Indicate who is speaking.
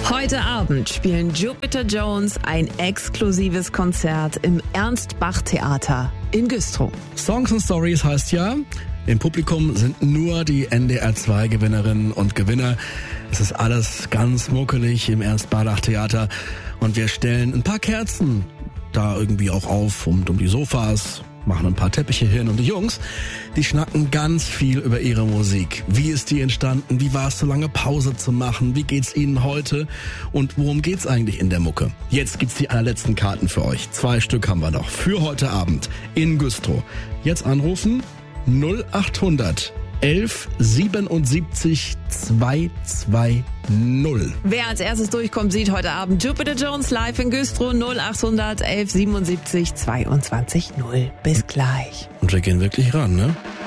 Speaker 1: Heute Abend spielen Jupiter Jones ein exklusives Konzert im Ernst-Bach-Theater in Güstrow.
Speaker 2: Songs and Stories heißt ja, im Publikum sind nur die NDR2-Gewinnerinnen und Gewinner. Es ist alles ganz muckelig im Ernst-Bach-Theater und wir stellen ein paar Kerzen da irgendwie auch auf um die Sofas, machen ein paar Teppiche hin und die Jungs, die schnacken ganz viel über ihre Musik. Wie ist die entstanden? Wie war es, so lange Pause zu machen? Wie geht's ihnen heute? Und worum geht's eigentlich in der Mucke? Jetzt gibt's die allerletzten Karten für euch. 2 Stück haben wir noch für heute Abend in Güstrow. Jetzt anrufen 0800 11 77 220.
Speaker 1: Wer als erstes durchkommt, sieht heute Abend Jupiter Jones live in Güstrow. 0800 11 77 22 0. Bis gleich.
Speaker 2: Und wir gehen wirklich ran, ne?